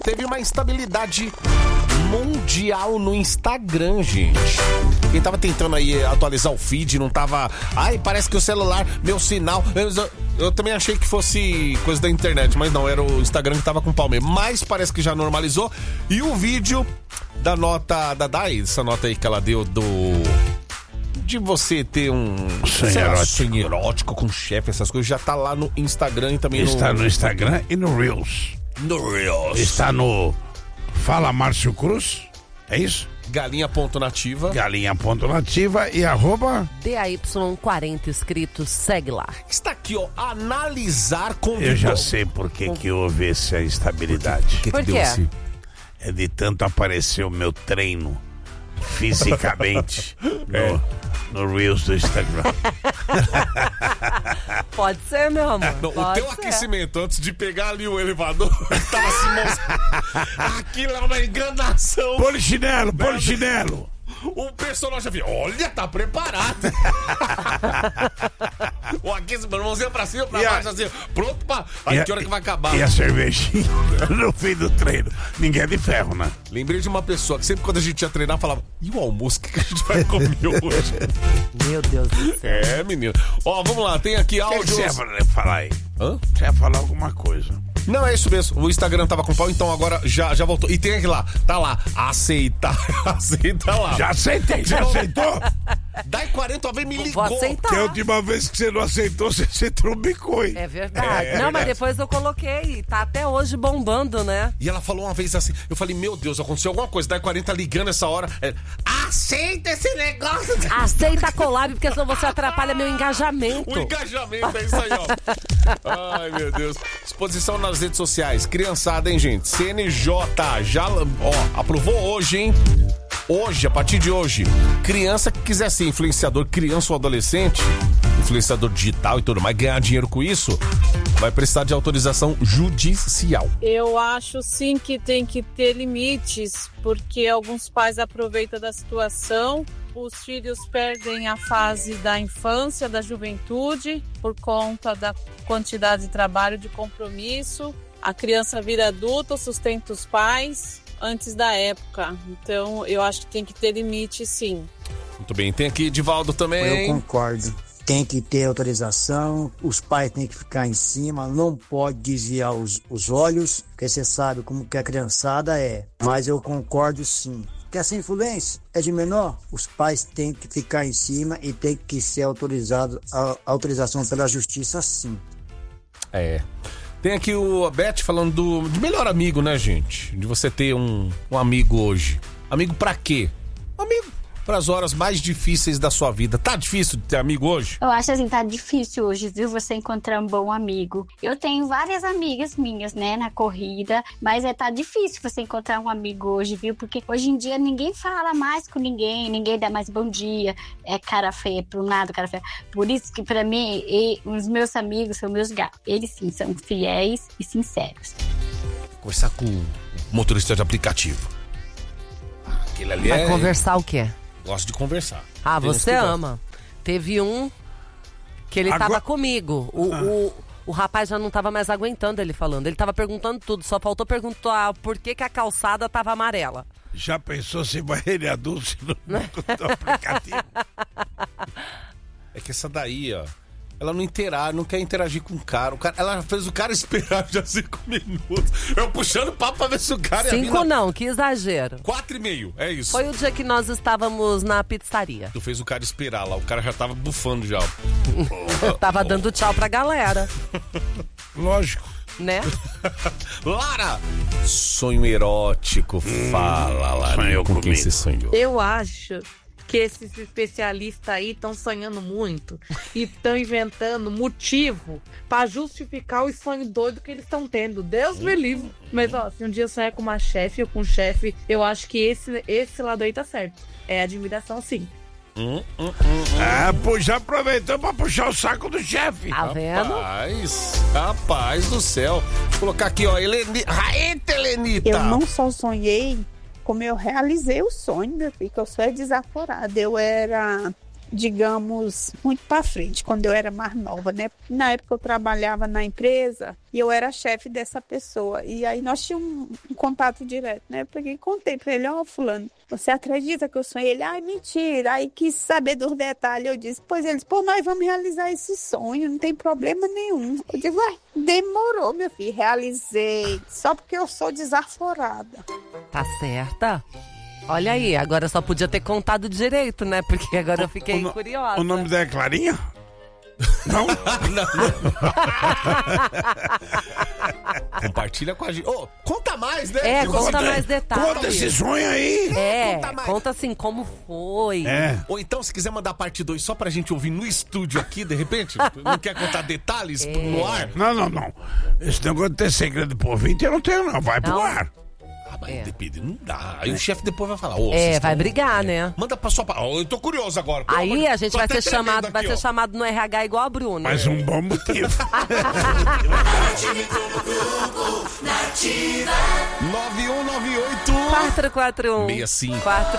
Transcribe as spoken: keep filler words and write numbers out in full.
Teve uma instabilidade mundial no Instagram, gente. Quem tava tentando aí atualizar o feed, não tava... Ai, parece que o celular, meu sinal... Eu, eu também achei que fosse coisa da internet, mas não, era o Instagram que tava com pau mesmo. Mas parece que já normalizou. E o vídeo da nota da Dai, essa nota aí que ela deu do... de você ter um sonho erótico. sonho erótico com chefe, essas coisas, já tá lá no Instagram e também Está no... no Instagram e no Reels. No Reels. Está no Fala Márcio Cruz, é isso? Galinha.nativa. Galinha.nativa e arroba... D A Y quarenta escrito, segue lá. Está aqui, ó, analisar com... Eu já sei por que que houve essa instabilidade. Que que Por deu quê? esse- É de tanto aparecer o meu treino fisicamente no, no Reels do Instagram. Pode ser, meu amor. Não, o Pode teu ser. aquecimento, antes de pegar ali o elevador, tava assim, mostrando. Aquilo é uma enganação. Polichinelo, polichinelo. O personagem já viu, olha, tá preparado. O aquecimento, mãozinha pra cima, pra E a- baixo, assim, pronto pra... Aí, E a- que hora que vai acabar? E a cervejinha no fim do treino. Ninguém é de ferro, né? Lembrei de uma pessoa que sempre quando a gente ia treinar, falava, e o almoço, o que que a gente vai comer hoje? Meu Deus do céu. É, menino. Ó, vamos lá, tem aqui O que, que áudios... você ia falar aí? Hã? Você ia falar alguma coisa. Não, é isso mesmo. O Instagram tava com pau, então agora já, já voltou. E tem aqui lá, tá lá, aceita, aceita lá. Já aceitei, já aceitou? Dai quarenta, ó, vem me ligou. Vou aceitar. Que a última vez que você não aceitou, você se trombicou, hein? É verdade. É Não, mas verdade. depois eu coloquei. Tá até hoje bombando, né? E ela falou uma vez assim, eu falei, meu Deus, aconteceu alguma coisa. Dai quarenta ligando essa hora. É, aceita esse negócio. Aceita a collab, porque senão você atrapalha meu engajamento. O engajamento, é isso aí, ó. Ai, meu Deus. Exposição nas redes sociais. Criançada, hein, gente? C N J já, ó, aprovou hoje, hein? Hoje, a partir de hoje, criança que quiser ser influenciador, criança ou adolescente, influenciador digital e tudo mais, ganhar dinheiro com isso, vai precisar de autorização judicial. Eu acho sim que tem que ter limites, porque alguns pais aproveitam da situação. Os filhos perdem a fase da infância, da juventude, por conta da quantidade de trabalho, de compromisso. A criança vira adulta, sustenta os pais antes da época. Então, eu acho que tem que ter limite, sim. Muito bem, tem aqui Divaldo também. Eu concordo. Tem que ter autorização, os pais têm que ficar em cima, não pode desviar os, os olhos, porque você sabe como que a criançada é. Mas eu concordo sim. Quer ser influência? É de menor? Os pais têm que ficar em cima e tem que ser autorizado, a, a autorização pela justiça sim. É. Tem aqui o Beth falando do, de melhor amigo, né, gente? De você ter um, um amigo hoje. Amigo pra quê? Amigo para as horas mais difíceis da sua vida. Tá difícil de ter amigo hoje? Eu acho assim, tá difícil hoje, viu? Você encontrar um bom amigo. Eu tenho várias amigas minhas, né, na corrida, mas é tá difícil você encontrar um amigo hoje, viu? Porque hoje em dia ninguém fala mais com ninguém, ninguém dá mais bom dia, é cara feia pro lado, cara feia. Por isso que pra mim, e, os meus amigos são meus gatos. Eles sim são fiéis e sinceros. Conversar com o motorista de aplicativo. Aquele ali Vai é... conversar o quê? Gosto de conversar. Ah, Tem você esse que ama. Teve um que ele Agora- tava comigo. O, Ah. o, o rapaz já não tava mais aguentando ele falando. Ele tava perguntando tudo, só faltou perguntar por que, que a calçada tava amarela. Já pensou se vai ele adulto se não do aplicativo? É que essa daí, ó, ela não interage, não quer interagir com o cara. O cara ela fez o cara esperar já cinco minutos. Eu puxando papo pra ver se o cara ia vir Cinco na- não, que exagero. Quatro e meio, é isso. Foi o dia que nós estávamos na pizzaria. Tu fez o cara esperar lá, o cara já tava bufando já. Eu tava dando tchau pra galera, Lógico. né? Lara! Sonho erótico, fala, Lara. sonhou Com quem comigo. você sonhou? Eu acho que esses especialistas aí estão sonhando muito e estão inventando motivo para justificar os sonhos doidos que eles estão tendo. Deus me livre. Mas, ó, se um dia eu sonhar com uma chefe ou com um chefe, eu acho que esse, esse lado aí tá certo. É admiração, sim. Hum, hum, hum. Ah, pô, já aproveitou pra puxar o saco do chefe. Tá vendo? Rapaz, rapaz do céu. Vou colocar aqui, ó, Heleni... Raeta, Helenita. Eu não só sonhei, como eu realizei o sonho, meu filho, que eu sou desaforada. Eu era digamos, muito para frente, quando eu era mais nova, né? Na época eu trabalhava na empresa e eu era chefe dessa pessoa. E aí nós tínhamos um, um contato direto, né? Eu peguei e contei para ele, ó, oh, fulano, você acredita que eu sonhei? Ele, ai, mentira. Aí quis saber dos detalhes. Eu disse, pois eles, pô, nós vamos realizar esse sonho, não tem problema nenhum. Eu digo, ué, demorou, meu filho, realizei, só porque eu sou desaforada. Tá certa? Olha aí, agora só podia ter contado direito, né? Porque agora eu fiquei o, o, curiosa. O nome dela é Clarinha? Não? Não. Compartilha com a gente. Ô, conta mais, né? É, Eu conta gosto- mais detalhes. Conta esse sonho aí. É, Conta mais. conta assim, como foi. É. Ou então, se quiser mandar parte dois só pra gente ouvir no estúdio aqui, de repente, não quer contar detalhes É. no ar? Não, não, não. Esse negócio de ter segredo pro ouvinte eu não tenho, não. Vai pro Não? ar. Ah, mas É. depende, não dá. Aí o chefe depois vai falar, ô, É, vocês vai tão- brigar, né? Manda pra sua... Ó, eu tô curioso agora. pelo amor Aí de- a gente tô vai até ser tremendo chamado, vai aqui, ser ó. chamado no R H igual a Bruna. Mas um bom motivo. nove um nove oito quatro quatro um sessenta e cinco. quatro